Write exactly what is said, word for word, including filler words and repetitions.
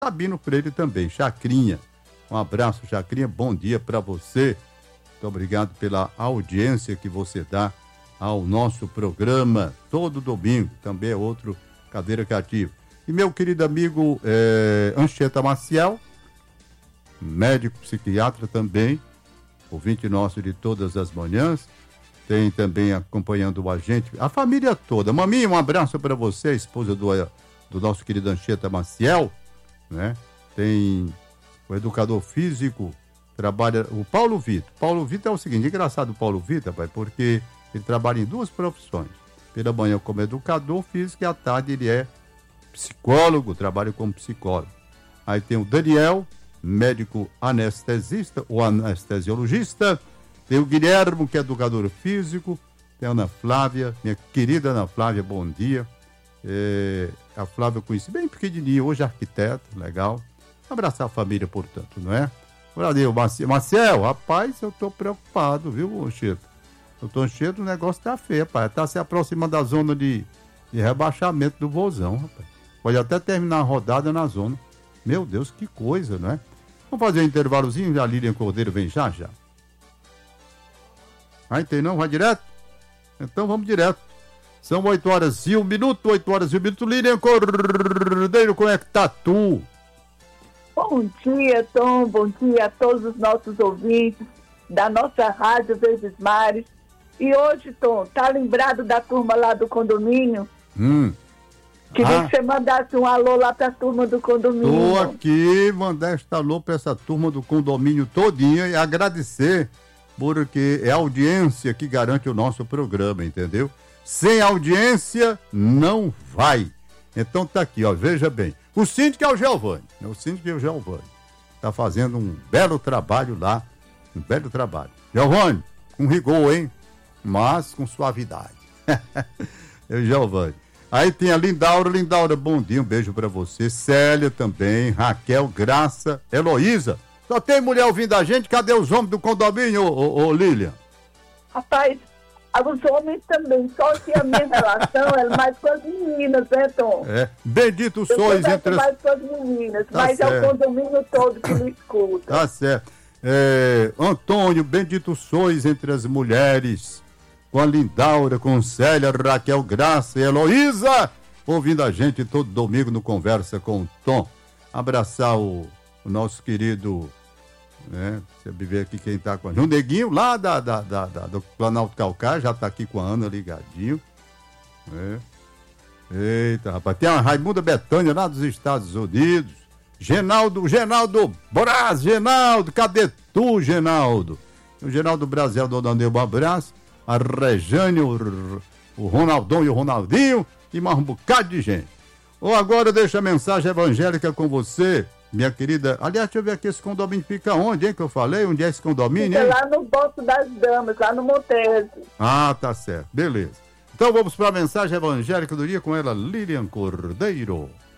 Sabino Freire também, Chacrinha. Um abraço, Chacrinha, bom dia para você. Muito obrigado pela audiência que você dá ao nosso programa todo domingo. Também é outro Cadeira Cativa. E meu querido amigo é, Anchieta Maciel, médico psiquiatra também, ouvinte nosso de todas as manhãs, tem também acompanhando a gente, a família toda. Maminha, um abraço para você, a esposa do, do nosso querido Anchieta Maciel, né? Tem o educador físico, trabalha, o Paulo Vitor. Paulo Vitor é o seguinte, engraçado o Paulo Vitor, pai, porque ele trabalha em duas profissões. Pela manhã como educador físico e à tarde ele é psicólogo, trabalha como psicólogo. Aí tem o Daniel, médico anestesista ou anestesiologista. Tem o Guilherme, que é educador físico. Tem a Ana Flávia, minha querida Ana Flávia, bom dia. É, a Flávia eu conheci bem pequenininha, hoje arquiteto, legal. Abraçar a família, portanto, não é? Valeu, Marcel. Marcel, rapaz, eu tô preocupado, viu, Anchieta? Eu tô Anchieta, o negócio tá feio, rapaz. Tá se aproximando da zona de, de rebaixamento do Vozão, rapaz. Pode até terminar a rodada na zona. Meu Deus, que coisa, não é? Vamos fazer um intervalozinho, a Lilian Cordeiro vem já, já. Vai tem não? Vai direto? Então vamos direto. São oito horas e um minuto, oito horas e um minuto. Lilian Cordeiro, como é que tá tu? Bom dia, Tom. Bom dia a todos os nossos ouvintes da nossa Rádio Verdes Mares. E hoje, Tom, tá lembrado da turma lá do condomínio? Hum. Queria ah. que você mandasse um alô lá pra turma do condomínio. Tô aqui, mandar este alô pra essa turma do condomínio todinha e agradecer, porque é a audiência que garante o nosso programa, entendeu? Sem audiência, não vai. Então tá aqui, ó, veja bem. O síndico é o Giovanni, né? O síndico é o Giovanni. Tá fazendo um belo trabalho lá, um belo trabalho. Giovanni, com rigor, hein? Mas com suavidade. É o Giovanni. Aí tem a Lindaura. Lindaura, bom dia, um beijo pra você. Célia também, Raquel, Graça, Heloísa. Só tem mulher ouvindo a gente, cadê os homens do condomínio, ô, ô, ô Lilian? Rapaz, os homens também, só que a minha relação é mais com as meninas, né, Tom? É, bendito sois entre as... mais com as meninas, tá mas certo. É o condomínio todo que me escuta. Tá certo. É, Antônio, bendito sois entre as mulheres, com a Lindaura, com Célia, Raquel, Graça e Heloísa, ouvindo a gente todo domingo no Conversa com o Tom. Abraçar o, o nosso querido, né? Deixa eu ver aqui quem tá com a gente. O Neguinho, lá da, da, da, da, do Planalto Calcaia, já tá aqui com a Ana ligadinho. É. Eita, rapaz. Tem a Raimunda Betânia, lá dos Estados Unidos. Genaldo, Genaldo Braz, Genaldo, cadê tu, Genaldo? O Genaldo Brasil, dando um abraço. A Rejane, o, o Ronaldão e o Ronaldinho e mais um bocado de gente. Ou agora deixa a mensagem evangélica com você, minha querida. Aliás, deixa eu ver aqui, esse condomínio fica onde, hein, que eu falei? Onde é esse condomínio, fica hein? Lá no Bolso das Damas, lá no Montes. Ah, tá certo, beleza. Então vamos para a mensagem evangélica do dia com ela, Lilian Cordeiro.